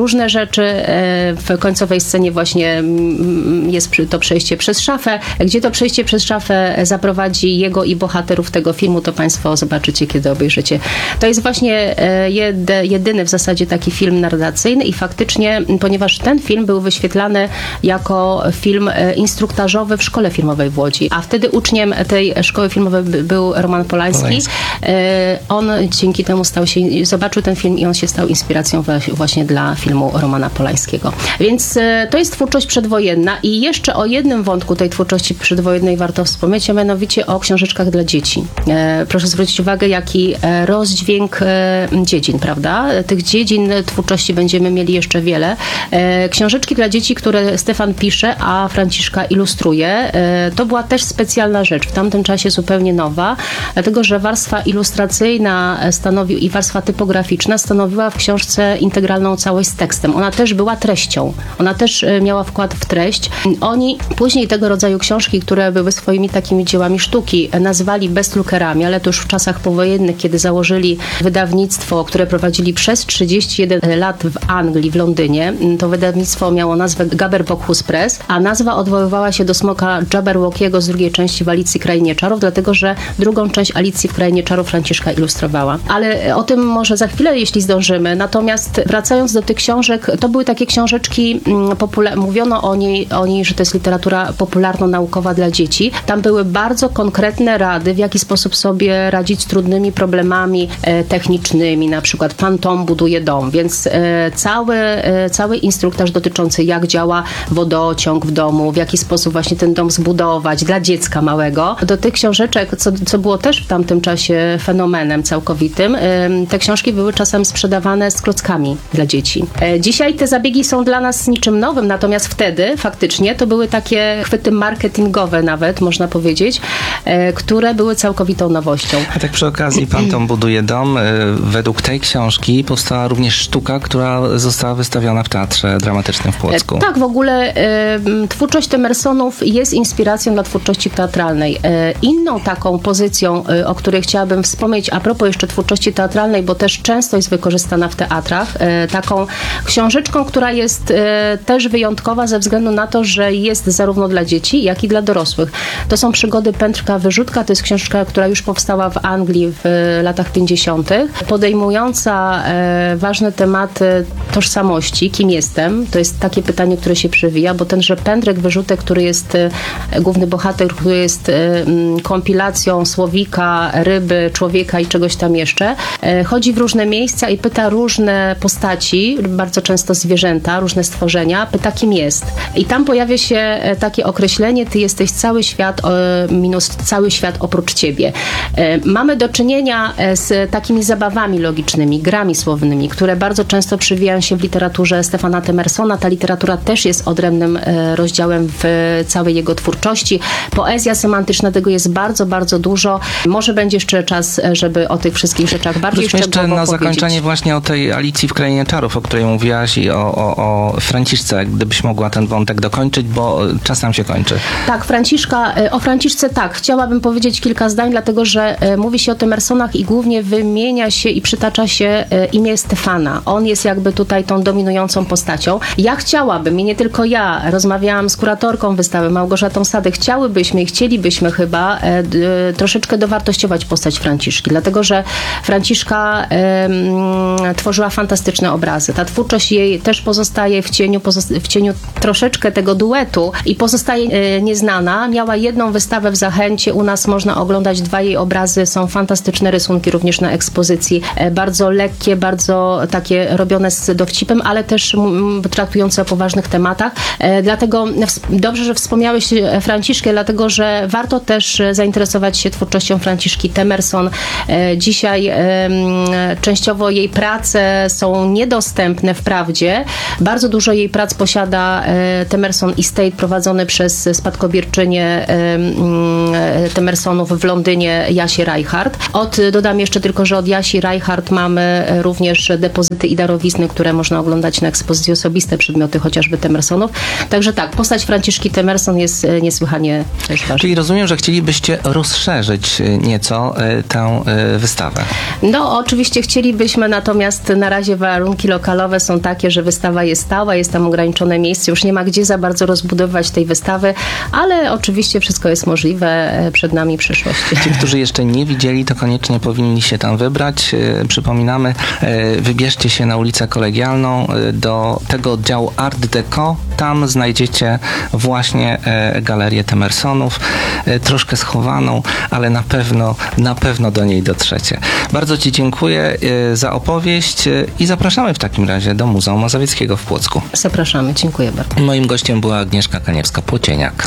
Speaker 4: różne rzeczy. W końcowej scenie właśnie jest to przejście przez szafę. Gdzie to przejście przez szafę zaprowadzi jego i bohaterów tego filmu, to Państwo zobaczycie, kiedy obejrzycie. To jest właśnie jedyny w zasadzie taki film narracyjny i faktycznie, ponieważ ten film był wyświetlany jako film instruktażowy w szkole filmowej w Łodzi, a wtedy uczniem tej szkoły filmowej był Roman Polański. Polański. On dzięki temu stał się, zobaczył ten film i on się stał inspiracją właśnie dla filmu Romana Polańskiego. Więc to jest twórczość przedwojenna i jeszcze o jednym wątku tej twórczości przedwojennej warto wspomnieć, a mianowicie o książeczkach dla dzieci. Proszę zwrócić uwagę, jaki rozdźwięk dziedzin, prawda? Tych dziedzin twórczości będziemy mieli jeszcze wiele. Książeczki dla dzieci, które Stefan pisze, a Franciszka ilustruje, to była też specjalna rzecz, w tamtym czasie zupełnie nowa, dlatego że warstwa ilustracyjna stanowi, i warstwa typograficzna stanowiła w książce integralną całość z tekstem. Ona też była treścią. Ona też miała wkład w treść. Oni później tego rodzaju książki, które były swoimi takimi dziełami sztuki, nazwali bestlukerami, ale to już w czasach powojennych, kiedy założyli wydawnictwo, które prowadzili przez trzydzieści jeden lat w Anglii, w Londynie. To wydawnictwo miało nazwę Gabber-Bockhus Press, a nazwa odwoływała się do smoka Jabberwockiego z drugiej części w Alicji w Krainie Czarów, dlatego że drugą część Alicji w Krainie Czarów Franciszka ilustrowała. Ale o tym może za chwilę, jeśli zdążymy. Natomiast wracając do tych książek, to były takie książeczki, popula- mówiono o niej, o niej, że to jest literatura popularno-naukowa dla dzieci. Tam były bardzo konkretne rady, w jaki sposób sobie radzić z trudnymi problemami e, technicznymi, na przykład pan Tom buduje dom, więc e, cały, e, cały instruktaż dotyczący jak działa wodociąg w domu, w jaki sposób właśnie ten dom zbudować dla dziecka małego. Do tych książeczek, co, co było też w tamtym czasie fenomenem całkowitym, e, te książki były czasem sprzedawane z klockami dla dzieci. E, dzisiaj te zabiegi są dla nas niczym nowym, natomiast wtedy faktycznie to były takie chwyty marketingowe nawet, można powiedzieć, e, które były całkowitą nowością.
Speaker 2: A tak przy okazji, pan Tom buduje dom. Według tej książki powstała również sztuka, która została wystawiona w Teatrze Dramatycznym w Płocku.
Speaker 4: E, tak, w ogóle e, twórczość Temersonów jest inspiracją dla twórczości teatralnej. E, inną taką pozycją, e, o której chciałabym wspomnieć, a propos jeszcze twórczości teatralnej, bo też często jest wykorzystana w teatrach, e, taką książeczką, która jest e, też wyjątkowa ze względu na to, że jest zarówno dla dzieci, jak i dla dorosłych. To są przygody Pętrka Wyrzutka, to jest książka, która już powstała w Anglii w latach pięćdziesiątych, podejmująca e, ważne tematy tożsamości, kim jestem. To jest takie pytanie, które się przewija, bo tenże Pętrek Wyrzutek, który jest e, główny bohater, który jest e, m, kompilacją słowika, ryby, człowieka i czegoś tam jeszcze, e, chodzi w różne miejsca i pyta różne postaci, bardzo często zwierzęta, różne stworzenia, pyta kim jest. I tam pojawia się e, takie określenie, ty jesteś cały świat e, minus cały świat oprócz ciebie. E, mamy do czynienia z takimi zabawami logicznymi, grami słownymi, które bardzo często przewijają się w literaturze Stefana Temersona. Ta literatura też jest odrębnym e, rozdziałem w całej jego twórczości. Poezja semantyczna, tego jest bardzo, bardzo dużo. Może będzie jeszcze czas, żeby o tych wszystkich rzeczach bardziej
Speaker 2: Wróćmy jeszcze
Speaker 4: szczegółowo
Speaker 2: na
Speaker 4: powiedzieć.
Speaker 2: zakończenie właśnie o tej Alicji w Krainie Czarów, o której mówiłaś, i o, o, o Franciszce, gdybyś mogła ten wątek dokończyć, bo czas nam się kończy.
Speaker 4: Tak, Franciszka, o Franciszce tak, chciałabym powiedzieć kilka zdań, dlatego że mówi się o Temersonach i głównie wymienia się i przytacza się imię Stefana. On jest jakby tutaj tą dominującą postacią. Ja chciałabym, i nie tylko ja, rozmawiałam z kuratorką wystawy Małgorzatą Sadek, chciałybyśmy i chcielibyśmy chyba e, d, troszeczkę dowartościować postać Franciszki, dlatego że Franciszka e, tworzyła fantastyczne obrazy. Ta twórczość jej też pozostaje w cieniu, pozosta- w cieniu troszeczkę tego duetu i pozostaje e, nieznana. Miała jedną wystawę w Zachęcie, u nas można oglądać dwa jej obrazy, są fantastyczne rysunki również na ekspozycji, e, bardzo lekkie, bardzo takie robione z dowcipem, ale też m, traktujące o poważnych tematach. E, dlatego w, dobrze, że wspomniałeś Franciszkę, dlatego że warto też zainteresować się twórczością Franciszki Temerson. E, dzisiaj e, m, częściowo jej prace są niedostępne wprawdzie. Bardzo dużo jej prac posiada e, Temerson Estate prowadzony przez spadkobierczynię e, m, Temersonów w Londynie Jasię Reichardt. Od, dodam jeszcze tylko, że od Jasi Reichardt mamy również depozyty i darowizny, które można oglądać na ekspozycji, osobiste przedmioty chociażby Temersonów. Także tak, postać Franciszki Temerson jest niesłychanie też ważna.
Speaker 2: Czyli rozumiem, że chcielibyście rozszerzyć nieco tę wystawę.
Speaker 4: No, oczywiście chcielibyśmy, natomiast na razie warunki lokalowe planowe są takie, że wystawa jest stała, jest tam ograniczone miejsce, już nie ma gdzie za bardzo rozbudowywać tej wystawy, ale oczywiście wszystko jest możliwe, przed nami przyszłość.
Speaker 2: Ci, którzy jeszcze nie widzieli, to koniecznie powinni się tam wybrać. E, Przypominamy, e, wybierzcie się na ulicę Kolegialną e, do tego oddziału Art Deco. Tam znajdziecie właśnie e, galerię Temersonów, e, troszkę schowaną, ale na pewno, na pewno do niej dotrzecie. Bardzo Ci dziękuję e, za opowieść e, i zapraszamy w takim razie do Muzeum Mazowieckiego w Płocku.
Speaker 4: Zapraszamy, dziękuję bardzo.
Speaker 2: Moim gościem była Agnieszka Kaniewska-Płocieniak.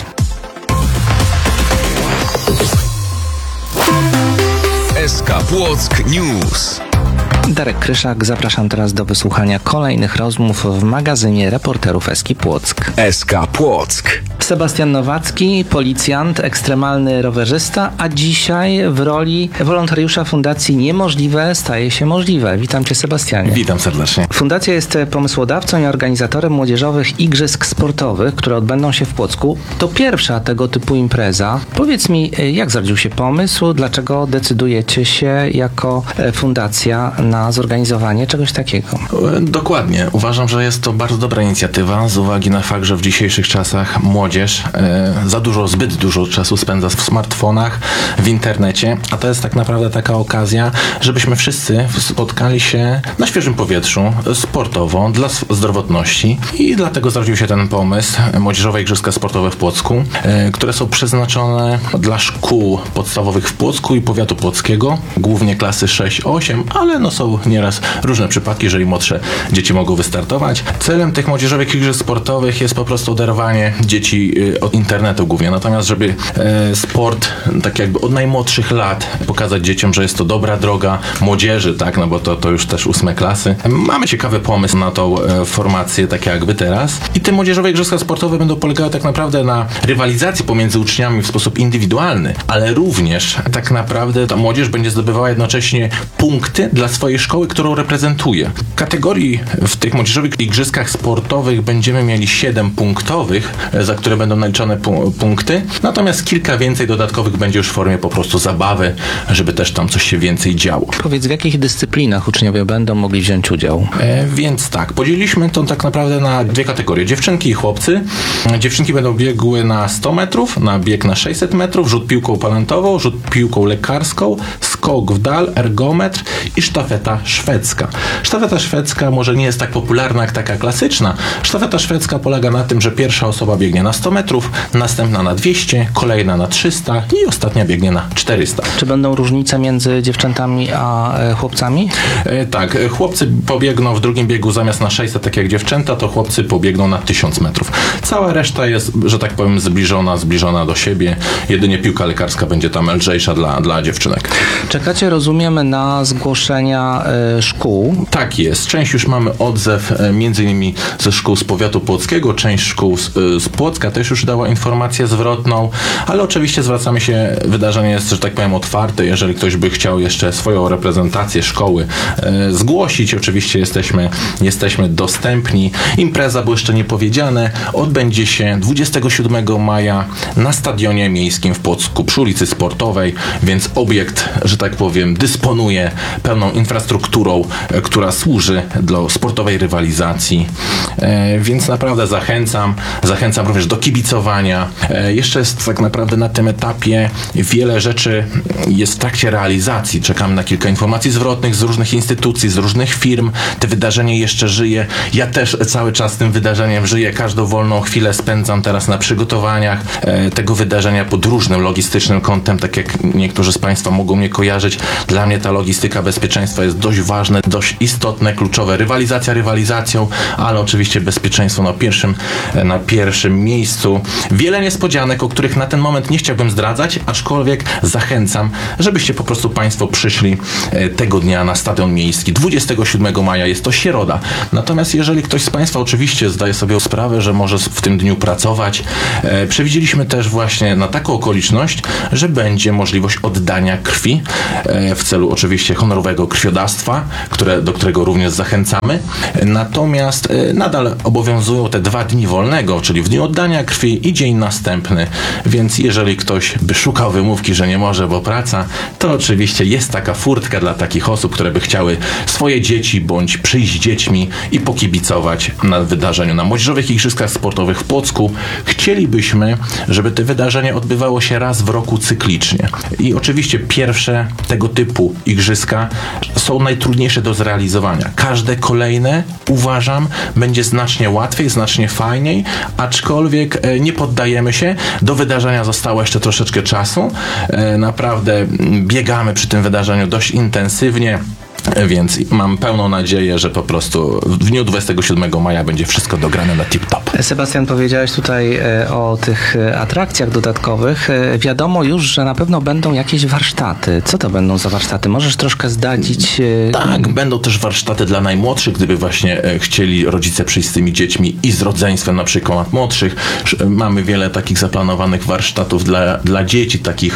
Speaker 1: S K Płock News.
Speaker 2: Darek Kryszak, zapraszam teraz do wysłuchania kolejnych rozmów w magazynie reporterów Eski Płock.
Speaker 1: S K Płock.
Speaker 2: Sebastian Nowacki, policjant, ekstremalny rowerzysta, a dzisiaj w roli wolontariusza Fundacji Niemożliwe staje się możliwe. Witam Cię, Sebastianie.
Speaker 5: Witam serdecznie.
Speaker 2: Fundacja jest pomysłodawcą i organizatorem młodzieżowych igrzysk sportowych, które odbędą się w Płocku. To pierwsza tego typu impreza. Powiedz mi, jak zrodził się pomysł, dlaczego decydujecie się jako fundacja na zorganizowanie czegoś takiego?
Speaker 5: Dokładnie. Uważam, że jest to bardzo dobra inicjatywa z uwagi na fakt, że w dzisiejszych czasach młodzież e, za dużo, zbyt dużo czasu spędza w smartfonach, w internecie, a to jest tak naprawdę taka okazja, żebyśmy wszyscy spotkali się na świeżym powietrzu, sportowo, dla zdrowotności i dlatego zrodził się ten pomysł Młodzieżowe Igrzyska Sportowe w Płocku, e, które są przeznaczone dla szkół podstawowych w Płocku i powiatu płockiego, głównie klasy sześć osiem, ale no są nieraz różne przypadki, jeżeli młodsze dzieci mogą wystartować. Celem tych młodzieżowych igrzysk sportowych jest po prostu oderwanie dzieci od internetu głównie. Natomiast, żeby e, sport tak jakby od najmłodszych lat pokazać dzieciom, że jest to dobra droga młodzieży, tak, no bo to, to już też ósme klasy. Mamy ciekawy pomysł na tą e, formację, tak jakby teraz. I te młodzieżowe igrzyska sportowe będą polegały tak naprawdę na rywalizacji pomiędzy uczniami w sposób indywidualny, ale również tak naprawdę ta młodzież będzie zdobywała jednocześnie punkty dla swojej szkoły, którą reprezentuje. Kategorii w tych młodzieżowych igrzyskach sportowych będziemy mieli siedem punktowych, za które będą naliczone pu- punkty, natomiast kilka więcej dodatkowych będzie już w formie po prostu zabawy, żeby też tam coś się więcej działo.
Speaker 2: Powiedz, w jakich dyscyplinach uczniowie będą mogli wziąć udział?
Speaker 5: E, więc tak, podzieliliśmy to tak naprawdę na dwie kategorie, dziewczynki i chłopcy. Dziewczynki będą biegły na sto metrów, na bieg na sześćset metrów, rzut piłką palantową, rzut piłką lekarską, skok w dal, ergometr i sztafeta szwedzka. Sztafeta szwedzka może nie jest tak popularna jak taka klasyczna. Sztafeta szwedzka polega na tym, że pierwsza osoba biegnie na sto metrów, następna na dwieście, kolejna na trzysta i ostatnia biegnie na czterysta.
Speaker 2: Czy będą różnice między dziewczętami a e, chłopcami?
Speaker 5: E, tak, chłopcy pobiegną w drugim biegu zamiast na sześćset, tak jak dziewczęta, to chłopcy pobiegną na tysiąc metrów. Cała reszta jest, że tak powiem, zbliżona, zbliżona do siebie. Jedynie piłka lekarska będzie tam lżejsza dla, dla dziewczynek.
Speaker 2: Czekacie, rozumiemy, na zgłoszenia e, szkół.
Speaker 5: Tak jest. Część już mamy odzew e, między innymi ze szkół z powiatu płockiego, część szkół z, e, z Płocka też już dała informację zwrotną, ale oczywiście zwracamy się, wydarzenie jest, że tak powiem, otwarte. Jeżeli ktoś by chciał jeszcze swoją reprezentację szkoły e, zgłosić, oczywiście jesteśmy, jesteśmy dostępni. Impreza, bo jeszcze nie powiedziane, odbędzie się dwudziestego siódmego maja na Stadionie Miejskim w Płocku przy ulicy Sportowej, więc obiekt, że tak powiem, dysponuje pełną infrastrukturą, e, która służy dla sportowej rywalizacji, e, więc naprawdę zachęcam, zachęcam również do kibicowania. E, jeszcze jest tak naprawdę na tym etapie wiele rzeczy jest w trakcie realizacji. Czekamy na kilka informacji zwrotnych z różnych instytucji, z różnych firm. To wydarzenie jeszcze żyje. Ja też cały czas tym wydarzeniem żyję. Każdą wolną chwilę spędzam teraz na przygotowaniach e, tego wydarzenia pod różnym logistycznym kątem, tak jak niektórzy z Państwa mogą mnie kojarzyć. Dla mnie ta logistyka bezpieczeństwa jest dość ważne, dość istotne, kluczowe. Rywalizacja rywalizacją, ale oczywiście bezpieczeństwo na pierwszym, na pierwszym miejscu. Wiele niespodzianek, o których na ten moment nie chciałbym zdradzać, aczkolwiek zachęcam, żebyście po prostu Państwo przyszli tego dnia na Stadion Miejski. dwudziestego siódmego maja jest to środa. Natomiast jeżeli ktoś z Państwa oczywiście zdaje sobie sprawę, że może w tym dniu pracować, e, przewidzieliśmy też właśnie na taką okoliczność, że będzie możliwość oddania krwi e, w celu oczywiście honorowego krwiodawstwa, które, do którego również zachęcamy. Natomiast e, nadal nadal obowiązują te dwa dni wolnego, czyli w dniu oddania krwi i dzień następny, więc jeżeli ktoś by szukał wymówki, że nie może, bo praca, to oczywiście jest taka furtka dla takich osób, które by chciały swoje dzieci bądź przyjść z dziećmi i pokibicować na wydarzeniu na Młodzieżowych Igrzyskach Sportowych w Płocku. Chcielibyśmy, żeby to wydarzenie odbywało się raz w roku cyklicznie. I oczywiście pierwsze tego typu igrzyska są najtrudniejsze do zrealizowania. Każde kolejne, uważam, będzie znacznie łatwiej, znacznie fajniej, aczkolwiek e, nie poddajemy się. Do wydarzenia zostało jeszcze troszeczkę czasu. E, naprawdę biegamy przy tym wydarzeniu dość intensywnie. Więc mam pełną nadzieję, że po prostu w dniu dwudziestego siódmego maja będzie wszystko dograne na tip-top.
Speaker 2: Sebastian, powiedziałeś tutaj e, o tych e, atrakcjach dodatkowych. E, wiadomo już, że na pewno będą jakieś warsztaty. Co to będą za warsztaty? Możesz troszkę zdradzić? E...
Speaker 5: Tak, będą też warsztaty dla najmłodszych, gdyby właśnie e, chcieli rodzice przyjść z tymi dziećmi i z rodzeństwem, na przykład młodszych. Mamy wiele takich zaplanowanych warsztatów dla, dla dzieci, takich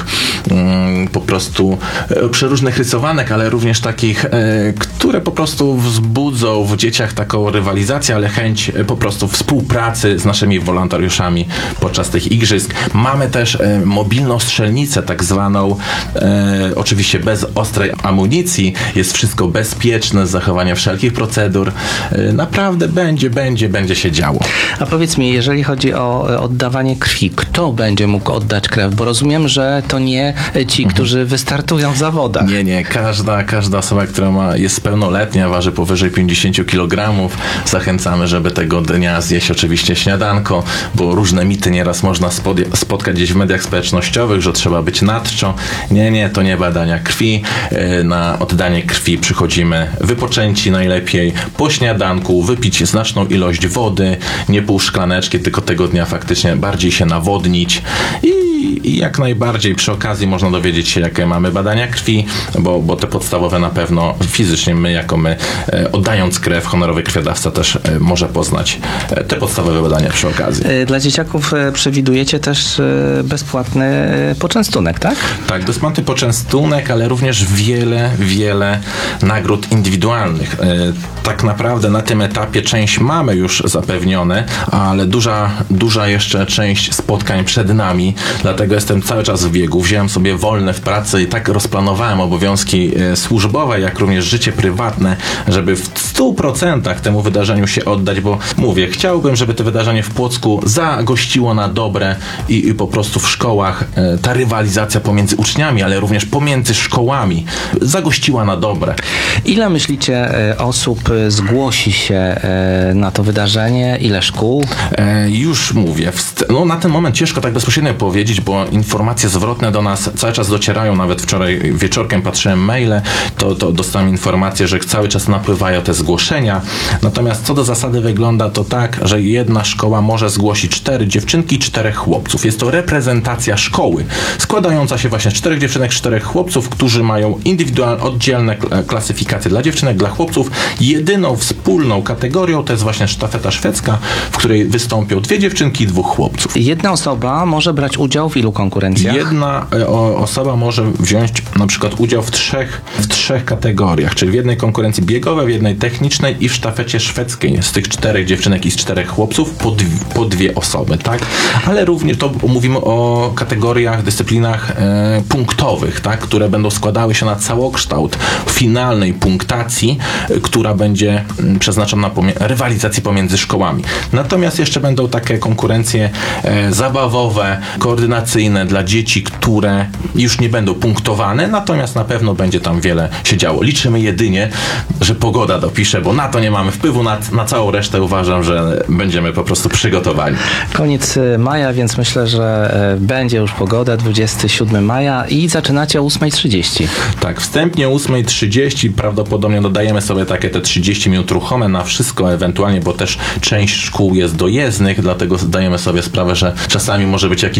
Speaker 5: mm, po prostu e, przeróżnych rysowanek, ale również takich e, które po prostu wzbudzą w dzieciach taką rywalizację, ale chęć po prostu współpracy z naszymi wolontariuszami podczas tych igrzysk. Mamy też e, mobilną strzelnicę, tak zwaną, e, oczywiście bez ostrej amunicji. Jest wszystko bezpieczne, z zachowaniem wszelkich procedur. E, naprawdę będzie, będzie, będzie się działo.
Speaker 2: A powiedz mi, jeżeli chodzi o oddawanie krwi, kto będzie mógł oddać krew? Bo rozumiem, że to nie ci, mhm. którzy wystartują w zawodach.
Speaker 5: Nie, nie. Każda, każda osoba, która ma, jest pełnoletnia, waży powyżej pięćdziesiąt kilogramów. Zachęcamy, żeby tego dnia zjeść oczywiście śniadanko, bo różne mity nieraz można spod- spotkać gdzieś w mediach społecznościowych, że trzeba być nadczo. Nie, nie, to nie badania krwi. Na oddanie krwi przychodzimy wypoczęci najlepiej, po śniadanku wypić znaczną ilość wody, nie pół szklaneczki, tylko tego dnia faktycznie bardziej się nawodnić i I jak najbardziej przy okazji można dowiedzieć się, jakie mamy badania krwi, bo, bo te podstawowe na pewno fizycznie my, jako my, e, oddając krew, honorowy krwiodawca też e, może poznać e, te podstawowe badania przy okazji.
Speaker 2: Dla dzieciaków e, przewidujecie też e, bezpłatny e, poczęstunek, tak?
Speaker 5: Tak, bezpłatny poczęstunek, ale również wiele, wiele nagród indywidualnych. E, tak naprawdę na tym etapie część mamy już zapewnione, ale duża, duża jeszcze część spotkań przed nami. Dlatego jestem cały czas w biegu. Wziąłem sobie wolne w pracy i tak rozplanowałem obowiązki e, służbowe, jak również życie prywatne, żeby w stu procentach temu wydarzeniu się oddać, bo mówię, chciałbym, żeby to wydarzenie w Płocku zagościło na dobre i, i po prostu w szkołach e, ta rywalizacja pomiędzy uczniami, ale również pomiędzy szkołami zagościła na dobre.
Speaker 2: Ile myślicie e, osób zgłosi się e, na to wydarzenie? Ile szkół?
Speaker 5: E, już mówię. Wst- no, na ten moment ciężko tak bezpośrednio powiedzieć, bo informacje zwrotne do nas cały czas docierają. Nawet wczoraj wieczorkiem patrzyłem maile, to, to dostałem informację, że cały czas napływają te zgłoszenia. Natomiast co do zasady wygląda to tak, że jedna szkoła może zgłosić cztery dziewczynki i czterech chłopców. Jest to reprezentacja szkoły, składająca się właśnie z czterech dziewczynek, czterech chłopców, którzy mają indywidualne, oddzielne klasyfikacje dla dziewczynek, dla chłopców. Jedyną wspólną kategorią to jest właśnie sztafeta szwedzka, w której wystąpią dwie dziewczynki i dwóch chłopców.
Speaker 2: Jedna osoba może brać udział w ilu konkurencjach?
Speaker 5: Jedna e, o, osoba może wziąć na przykład udział w trzech, w trzech kategoriach, czyli w jednej konkurencji biegowej, w jednej technicznej i w sztafecie szwedzkiej. Z tych czterech dziewczynek i z czterech chłopców po, dwie, po dwie osoby, tak? Ale również to mówimy o kategoriach, dyscyplinach e, punktowych, tak? Które będą składały się na całokształt finalnej punktacji, e, która będzie m, przeznaczona na pomie- rywalizację pomiędzy szkołami. Natomiast jeszcze będą takie konkurencje e, zabawowe, koordynacyjne dla dzieci, które już nie będą punktowane, natomiast na pewno będzie tam wiele się działo. Liczymy jedynie, że pogoda dopisze, bo na to nie mamy wpływu, na, na całą resztę uważam, że będziemy po prostu przygotowani.
Speaker 2: Koniec maja, więc myślę, że będzie już pogoda, dwudziestego siódmego maja i zaczynacie o ósma trzydzieści.
Speaker 5: Tak, wstępnie o ósma trzydzieści, prawdopodobnie dodajemy sobie takie te trzydzieści minut ruchome na wszystko ewentualnie, bo też część szkół jest dojezdnych, dlatego zdajemy sobie sprawę, że czasami może być jakiś korek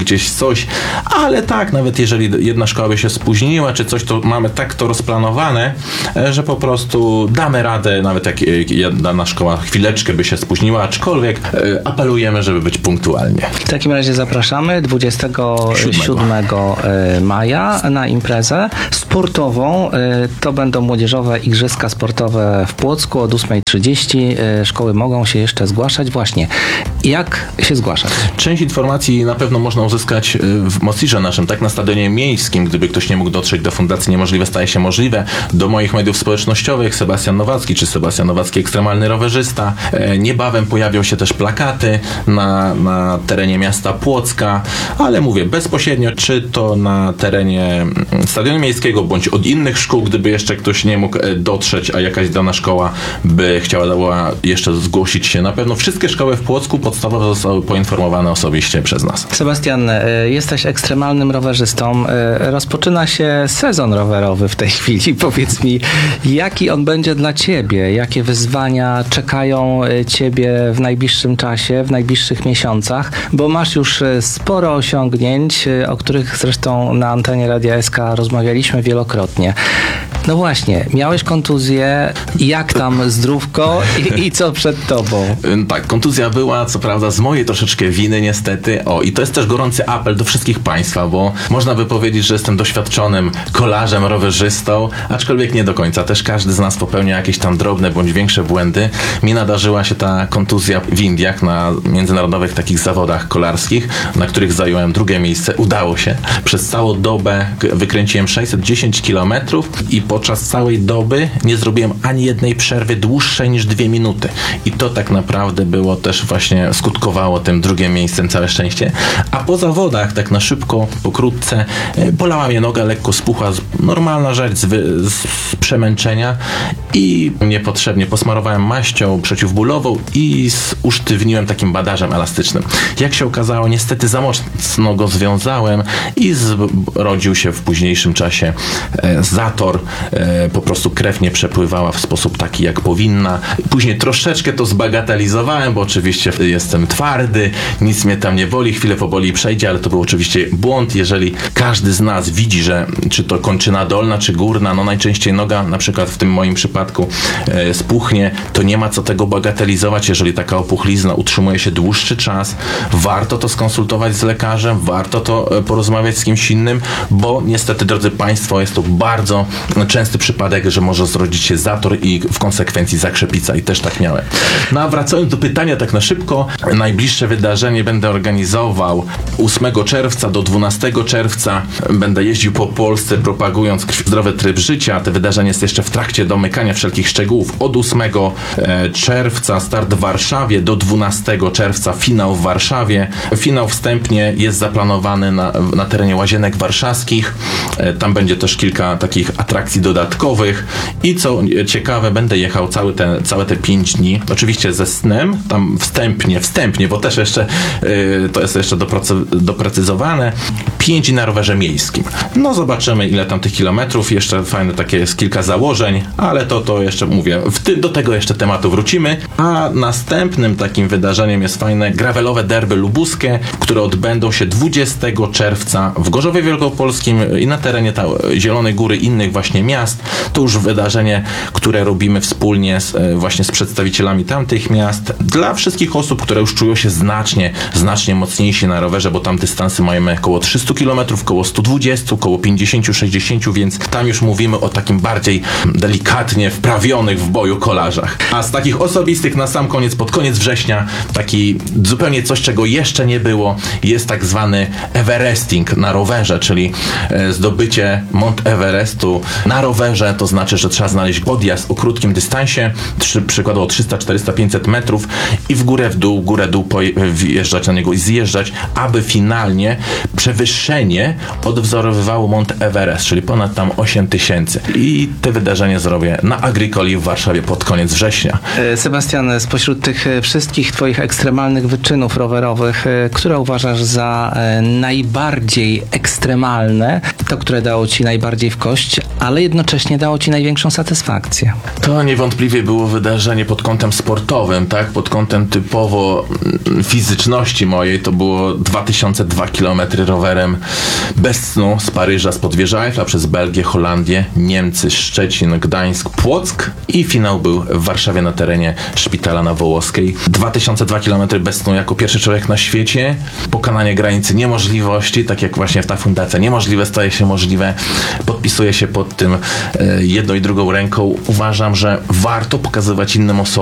Speaker 5: gdzieś coś, ale tak, nawet jeżeli jedna szkoła by się spóźniła, czy coś, to mamy tak to rozplanowane, że po prostu damy radę, nawet jak dana szkoła chwileczkę by się spóźniła, aczkolwiek apelujemy, żeby być punktualnie.
Speaker 2: W takim razie zapraszamy dwudziestego siódmego maja na imprezę sportową. To będą młodzieżowe igrzyska sportowe w Płocku od ósma trzydzieści. Szkoły mogą się jeszcze zgłaszać. Właśnie, jak się zgłaszać?
Speaker 5: Część informacji na pewno można uzyskać w Mocirze naszym, tak, na stadionie miejskim, gdyby ktoś nie mógł dotrzeć do Fundacji Niemożliwe staje się możliwe, do moich mediów społecznościowych, Sebastian Nowacki, czy Sebastian Nowacki ekstremalny rowerzysta. Niebawem pojawią się też plakaty na, na terenie miasta Płocka, ale mówię, bezpośrednio, czy to na terenie stadionu miejskiego, bądź od innych szkół, gdyby jeszcze ktoś nie mógł dotrzeć, a jakaś dana szkoła by chciała jeszcze zgłosić się. Na pewno wszystkie szkoły w Płocku podstawowe zostały poinformowane osobiście przez nas.
Speaker 2: Sebastian, jesteś ekstremalnym rowerzystą. Rozpoczyna się sezon rowerowy w tej chwili. Powiedz mi, jaki on będzie dla ciebie? Jakie wyzwania czekają ciebie w najbliższym czasie, w najbliższych miesiącach? Bo masz już sporo osiągnięć, o których zresztą na antenie Radia S K rozmawialiśmy wielokrotnie. No właśnie, miałeś kontuzję, jak tam zdrówko i, i co przed tobą?
Speaker 5: Tak, kontuzja była, co prawda, z mojej troszeczkę winy niestety. O, i to jest też gorący apel do wszystkich państwa, bo można by powiedzieć, że jestem doświadczonym kolarzem, rowerzystą, aczkolwiek nie do końca. Też każdy z nas popełnia jakieś tam drobne bądź większe błędy. Mi nadarzyła się ta kontuzja w Indiach na międzynarodowych takich zawodach kolarskich, na których zająłem drugie miejsce. Udało się. Przez całą dobę wykręciłem sześćset dziesięć kilometrów i podczas całej doby nie zrobiłem ani jednej przerwy dłuższej niż dwie minuty. I to tak naprawdę było też właśnie, skutkowało tym drugim miejscem, całe szczęście. A po zawodach, tak na szybko, pokrótce, bolała mnie noga, lekko spuchła, normalna rzecz z, wy, z przemęczenia i niepotrzebnie posmarowałem maścią przeciwbólową i usztywniłem takim badażem elastycznym. Jak się okazało, niestety za mocno go związałem i zrodził się w późniejszym czasie e, zator. E, po prostu krew nie przepływała w sposób taki, jak powinna. Później troszeczkę to zbagatelizowałem, bo oczywiście jestem twardy, nic mnie tam nie boli, chwilę poboli i przejdzie, ale to był oczywiście błąd. Jeżeli każdy z nas widzi, że czy to kończyna dolna, czy górna, no najczęściej noga, na przykład w tym moim przypadku e, spuchnie, to nie ma co tego bagatelizować. Jeżeli taka opuchlizna utrzymuje się dłuższy czas, warto to skonsultować z lekarzem, warto to e, porozmawiać z kimś innym, bo niestety, drodzy Państwo, jest to bardzo częsty przypadek, że może zrodzić się zator i w konsekwencji zakrzepica, i też tak miałem. No a wracając do pytania tak na szybko, najbliższe wydarzenie będę organizował ósmego czerwca do dwunastego czerwca. Będę jeździł po Polsce, propagując zdrowy tryb życia. To wydarzenie jest jeszcze w trakcie domykania wszelkich szczegółów. Od ósmego czerwca start w Warszawie, do dwunastego czerwca finał w Warszawie. Finał wstępnie jest zaplanowany na, na terenie Łazienek Warszawskich. Tam będzie też kilka takich atrakcji dodatkowych i co ciekawe, będę jechał cały te, całe te pięć dni. Oczywiście ze snem, tam wstępnie, wstępnie, bo też jeszcze yy, to jest jeszcze doprecy- doprecyzowane. pięć dni na rowerze miejskim. No zobaczymy, ile tam tych kilometrów. Jeszcze fajne takie jest kilka założeń, ale to, to jeszcze mówię, w ty- do tego jeszcze tematu wrócimy. A następnym takim wydarzeniem jest fajne gravelowe derby lubuskie, które odbędą się dwudziestego czerwca w Gorzowie Wielkopolskim i na terenie ta Zielonej Góry, innych właśnie miast. To już wydarzenie, które robimy wspólnie z, właśnie z przedstawicielami tamtych miast. Dla wszystkich osób, które już czują się znacznie, znacznie mocniejsi na rowerze, bo tam dystansy mamy około trzysta kilometrów, około sto dwadzieścia, około pięćdziesiąt sześćdziesiąt, więc tam już mówimy o takim bardziej delikatnie wprawionych w boju kolarzach. A z takich osobistych na sam koniec, pod koniec września, taki zupełnie coś, czego jeszcze nie było, jest tak zwany Everesting na rowerze, czyli zdobycie Mount Everestu na rowerze. To znaczy, że trzeba znaleźć podjazd o krótkim dystansie, trzy, przykładowo trzysta, czterysta, pięćset metrów i w górę, w dół, górę, dół wjeżdżać na niego i zjeżdżać, aby finalnie przewyższenie odwzorowywało Mount Everest, czyli ponad tam osiem tysięcy. I te wydarzenie zrobię na Agricoli w Warszawie pod koniec września.
Speaker 2: Sebastian, spośród tych wszystkich twoich ekstremalnych wyczynów rowerowych, które uważasz za najbardziej ekstremalne, to, które dało ci najbardziej w kość, ale jednocześnie dało ci największą satysfakcję?
Speaker 5: To niewątpliwie było wydarzenie pod kątem sportowym, tak? Pod kątem typowo mm, fizyczności mojej. To było dwa tysiące dwa kilometry rowerem bez snu z Paryża, z Podwieża Eiffla przez Belgię, Holandię, Niemcy, Szczecin, Gdańsk, Płock i finał był w Warszawie na terenie szpitala na Wołoskiej. dwa tysiące dwa kilometry bez snu jako pierwszy człowiek na świecie. Pokonanie granicy niemożliwości, tak jak właśnie w ta fundacja. Niemożliwe staje się możliwe. Podpisuję się pod tym e, jedną i drugą ręką. Uważam, że warto pokazywać innym osobom,